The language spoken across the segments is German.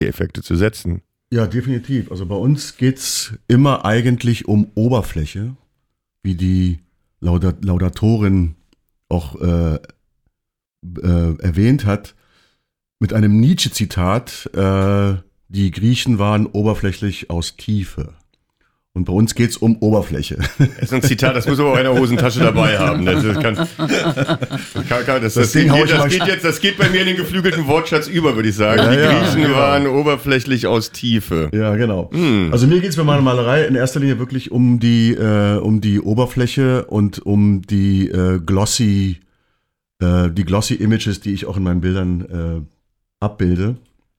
Effekte zu setzen. Ja, definitiv. Also bei uns geht's immer eigentlich um Oberfläche, wie die Laudatorin auch erwähnt hat, mit einem Nietzsche-Zitat, die Griechen waren oberflächlich aus Tiefe. Und bei uns geht's um Oberfläche. Das ist ein Zitat, das muss man auch in der Hosentasche dabei haben. Das geht bei mir in den geflügelten Wortschatz über, würde ich sagen. Die Griechen waren oberflächlich aus Tiefe. Ja, genau. Also mir geht's bei meiner Malerei in erster Linie wirklich um die Oberfläche und um die glossy Images, die ich auch in meinen Bildern abbilde.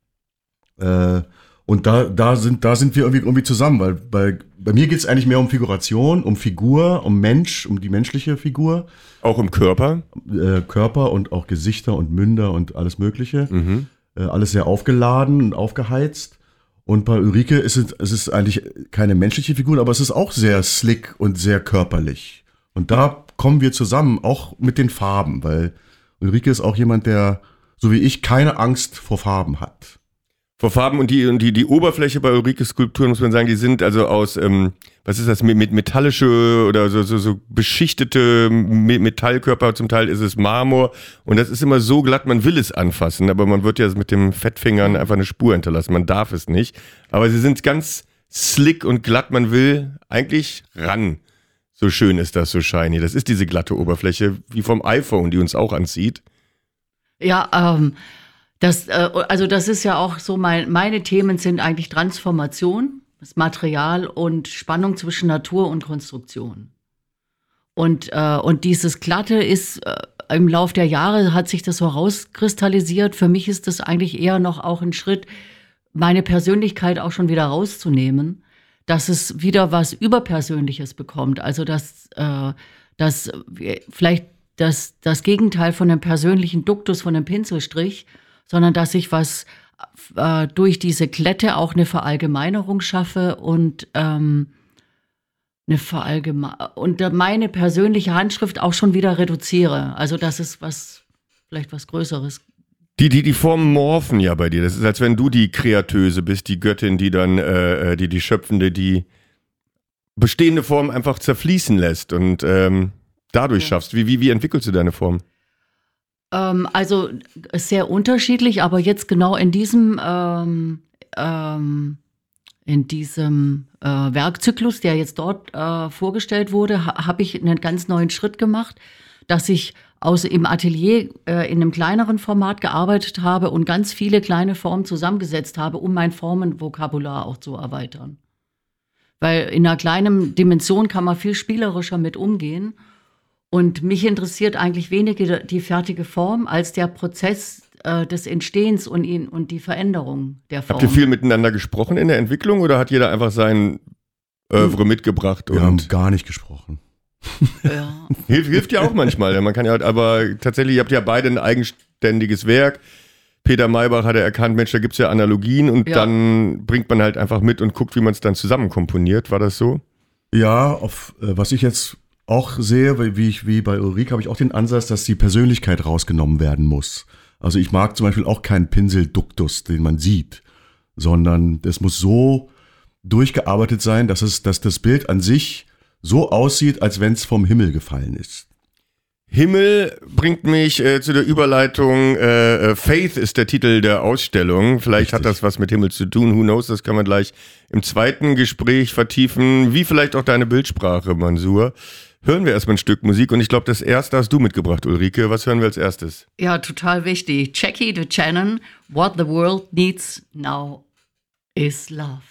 Und da sind wir irgendwie zusammen, weil bei mir geht es eigentlich mehr um Figuration, um Figur, um Mensch, um die menschliche Figur. Auch im Körper? Körper und auch Gesichter und Münder und alles Mögliche. Mhm. Alles sehr aufgeladen und aufgeheizt. Und bei Ulrike ist es eigentlich keine menschliche Figur, aber es ist auch sehr slick und sehr körperlich. Und da kommen wir zusammen, auch mit den Farben, weil Ulrike ist auch jemand, der, so wie ich, keine Angst vor Farben hat. Vor Farben und die Oberfläche bei Ulrikes Skulpturen, muss man sagen, die sind also aus, was ist das, mit metallische oder so beschichtete Metallkörper, zum Teil ist es Marmor und das ist immer so glatt, man will es anfassen, aber man wird ja mit den Fettfingern einfach eine Spur hinterlassen, man darf es nicht. Aber sie sind ganz slick und glatt, man will eigentlich ran. So schön ist das, so shiny. Das ist diese glatte Oberfläche, wie vom iPhone, die uns auch anzieht. Ja, das ist ja auch so, meine Themen sind eigentlich Transformation, das Material und Spannung zwischen Natur und Konstruktion. Und dieses Glatte ist, im Lauf der Jahre hat sich das so rauskristallisiert. Für mich ist das eigentlich eher noch auch ein Schritt, meine Persönlichkeit auch schon wieder rauszunehmen, dass es wieder was Überpersönliches bekommt. Also dass vielleicht das Gegenteil von einem persönlichen Duktus, von einem Pinselstrich, sondern dass ich was durch diese Glätte auch eine Verallgemeinerung schaffe und meine persönliche Handschrift auch schon wieder reduziere. Also das ist vielleicht was Größeres. Die Formen morphen ja bei dir. Das ist, als wenn du die Kreatöse bist, die Göttin, die dann die Schöpfende, die bestehende Form einfach zerfließen lässt und dadurch schaffst. Wie entwickelst du deine Form? Also sehr unterschiedlich, aber jetzt genau in diesem Werkzyklus, der jetzt dort vorgestellt wurde, habe ich einen ganz neuen Schritt gemacht, dass ich im Atelier in einem kleineren Format gearbeitet habe und ganz viele kleine Formen zusammengesetzt habe, um mein Formenvokabular auch zu erweitern. Weil in einer kleinen Dimension kann man viel spielerischer mit umgehen. Und mich interessiert eigentlich weniger die fertige Form als der Prozess des Entstehens und die Veränderung der Form. Habt ihr viel miteinander gesprochen in der Entwicklung oder hat jeder einfach sein Oeuvre mitgebracht? Wir haben gar nicht gesprochen. Ja. Hilft ja auch manchmal. Man kann ja, aber tatsächlich, ihr habt ja beide ein eigenständiges Werk. Peter Maybach hat erkannt, Mensch, da gibt es ja Analogien und dann bringt man halt einfach mit und guckt, wie man es dann zusammen komponiert. War das so? Ja, was ich jetzt auch sehe, wie bei Ulrike, habe ich auch den Ansatz, dass die Persönlichkeit rausgenommen werden muss. Also ich mag zum Beispiel auch keinen Pinselduktus, den man sieht, sondern es muss so durchgearbeitet sein, dass das Bild an sich so aussieht, als wenn es vom Himmel gefallen ist. Himmel bringt mich zu der Überleitung, Faith ist der Titel der Ausstellung. Vielleicht hat das was mit Himmel zu tun, who knows, das kann man gleich im zweiten Gespräch vertiefen, wie vielleicht auch deine Bildsprache, Mansour. Hören wir erstmal ein Stück Musik und ich glaube, das erste hast du mitgebracht, Ulrike. Was hören wir als erstes? Ja, total wichtig. Jackie DeChannon, What the World Needs Now is Love.